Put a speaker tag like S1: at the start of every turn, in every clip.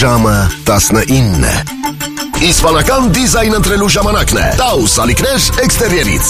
S1: Ժամը 19 է։ Իսպանական դիզայն ընտրելու ժամանակն է։ Taus ալիքներ էքստերիերից։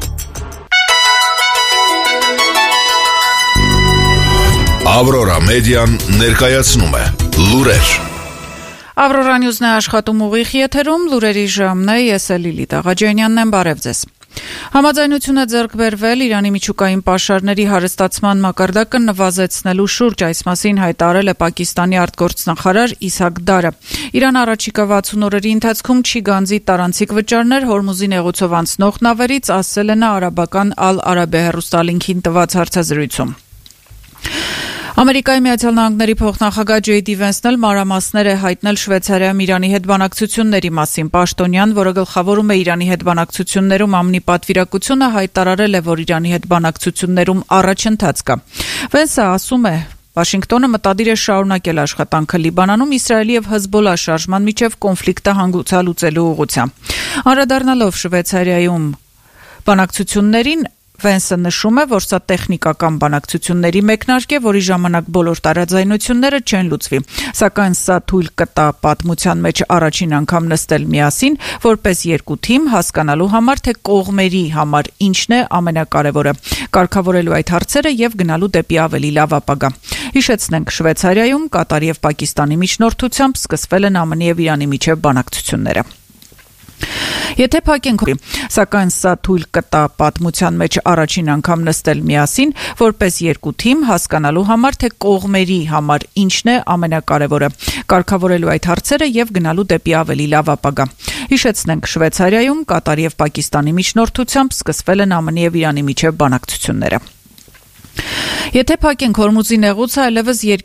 S1: Aurora Median ներկայացնում է լուրեր։
S2: Aurora News-ն է աշխատում ուղիղ եթերում, լուրերի ժամն է, ես եմ Լիլիթ Աղաջանյանն եմ, բարև ձեզ։ Համաձայնություն է ձեռք բերվել Իրանի միջուկային պաշարների հարստացման մակարդակը նվազեցնելու շուրջ, այս մասին հայտարարել է Պակիստանի արտգործնախարար Իսհակ Դարը։ Իրանը առաջիկա 60 օրերի ընթացքում չի գանձի տարանցիկ վճարներ Հորմուզի նեղուցով անցնող նավերից, ասել է նա արաբական Al-Arabiya հեռուստալինքին տված հարցազրույցում։ Ամերիկայի Միացյալ Նահանգների փոխնախագահ Ջեյ Դի Վենսն էլ մանրամասներ է հայտնել Շվեյցարիայում Իրանի հետ բանակցությունների մասին։ Պաշտոնյան, որը գլխավորում է Իրանի հետ բանակցություններում ԱՄՆ-ի պատվիրակությունը, հայտարարել է, որ Իրանի հետ բանակցություններում առաջընթաց կա։ Վենսը ասում է, Վաշինգտոնը մտադիր է շարունակել աշխատանքը Լիբանանում Իսրայելի եւ Հեզբոլլահ շարժման միջև կոնֆլիկտը հանգուցալուծելու ուղղությամբ։ Անդրադառնալով Շվեյցարիայում բանակցություններին, Վենսը նշում է, որ սա տեխնիկական բանակցությունների մեկնարկ է, որի ժամանակ բոլոր տարաձայնությունները չեն լուծվի, սակայն սա թույլ կտա պատմության մեջ առաջին անգամ նստել միասին, որպես երկու թիմ, հասկանալու համար, թե կողմերի համար ինչն է ամենակարևորը, կարգավորելու այդ հարցերը եւ գնալու դեպի ավելի լավ ապագա։ Հիշեցնենք, Շվեյցարիայում Կատարի եւ Պակիստանի միջնորդությամբ սկսվել են ԱՄՆ-ի եւ Իրանի միջև բանակցությունները։ Եթե փակենք, սակայն սա թույլ կտա պատմության մեջ առաջին անգամ նստել միասին, որպես երկու թիմ, հասկանալու համար, թե կողմերի համար ինչն է ամենակարևորը, կարգավորելու այդ հարցերը եւ գնալու դեպի ավելի լավ ապագա։ Հիշեցնենք, Շվեյցարիայում Կատարի եւ Պակիստանի միջնորդությամբ սկսվել են ԱՄՆ-ի եւ Իրանի միջև բանակցությունները։ Եթե փակենք Հորմուզի նեղուցը, այլևս